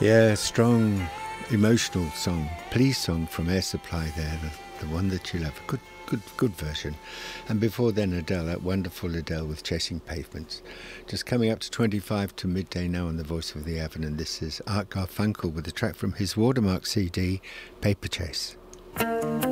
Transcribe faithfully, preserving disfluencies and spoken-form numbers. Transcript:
Yeah, strong, emotional song, Please song from Air Supply there, the, the one that you love. Good, good, good version. And before then, Adele, that wonderful Adele with Chasing Pavements. Just coming up to twenty-five to midday now on the Voice of the Avon, and this is Art Garfunkel with a track from his Watermark C D, Paper Chase.